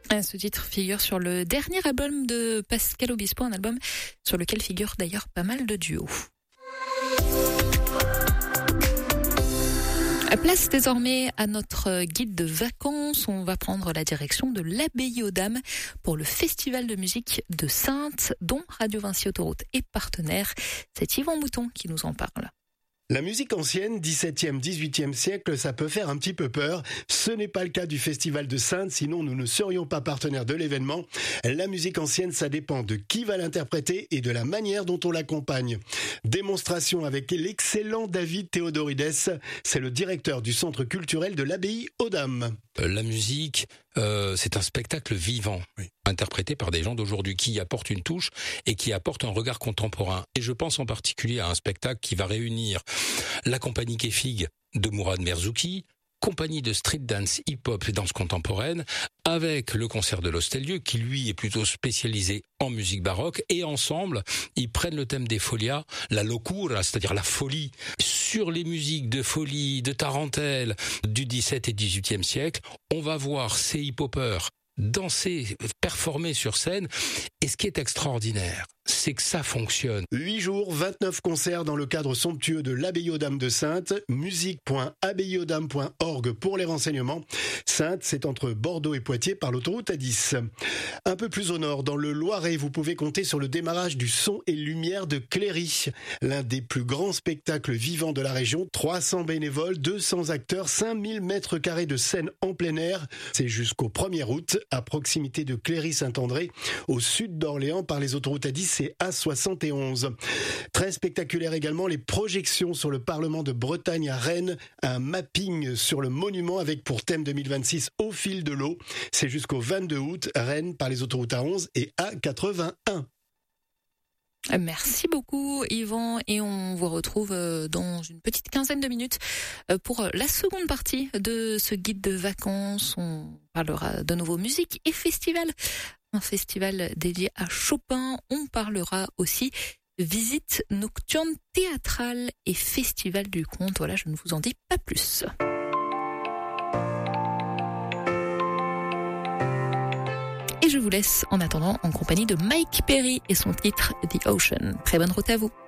Ce titre figure sur le dernier album de Pascal Obispo, un album sur lequel figure d'ailleurs pas mal de duos. Place désormais à notre guide de vacances. On va prendre la direction de l'Abbaye aux Dames pour le festival de musique de Saintes, dont Radio Vinci Autoroute est partenaire. C'est Yvan Mouton qui nous en parle. La musique ancienne, 17e, 18e siècle, ça peut faire un petit peu peur. Ce n'est pas le cas du Festival de Saintes, sinon nous ne serions pas partenaires de l'événement. La musique ancienne, ça dépend de qui va l'interpréter et de la manière dont on l'accompagne. Démonstration avec l'excellent David Théodorides, c'est le directeur du centre culturel de l'Abbaye aux Dames. La musique, c'est un spectacle vivant, interprété par des gens d'aujourd'hui qui apportent une touche et qui apportent un regard contemporain. Et je pense en particulier à un spectacle qui va réunir la compagnie Kefig de Mourad Merzouki, compagnie de street dance, hip-hop et danse contemporaine, avec le concert de l'Hostellieu, qui lui est plutôt spécialisé en musique baroque, et ensemble, ils prennent le thème des folias, la locura, c'est-à-dire la folie, sur les musiques de folie, de tarentelle, du 17 et 18e siècle. On va voir ces hip-hoppers danser, performer sur scène, et ce qui est extraordinaire, c'est que ça fonctionne. 8 jours, 29 concerts dans le cadre somptueux de l'Abbaye aux Dames de Saintes. musique.abbayeauxdames.org pour les renseignements. Saintes, c'est entre Bordeaux et Poitiers par l'autoroute A10. Un peu plus au nord, dans le Loiret, vous pouvez compter sur le démarrage du Son et Lumière de Cléry. L'un des plus grands spectacles vivants de la région. 300 bénévoles, 200 acteurs, 5000 mètres carrés de scène en plein air. C'est jusqu'au 1er août, à proximité de Cléry-Saint-André, au sud d'Orléans par les autoroutes A10 et A71. Très spectaculaire également les projections sur le Parlement de Bretagne à Rennes, un mapping sur le monument avec pour thème 2026 Au fil de l'eau. C'est jusqu'au 22 août, Rennes par les autoroutes A11 et A81. Merci beaucoup Yvan, et on vous retrouve dans une petite quinzaine de minutes pour la seconde partie de ce guide de vacances. On parlera de nouveau musique et festival, un festival dédié à Chopin. On parlera aussi visite nocturne théâtrale et festival du conte. Voilà, je ne vous en dis pas plus. Et je vous laisse en attendant en compagnie de Mike Perry et son titre The Ocean. Très bonne route à vous.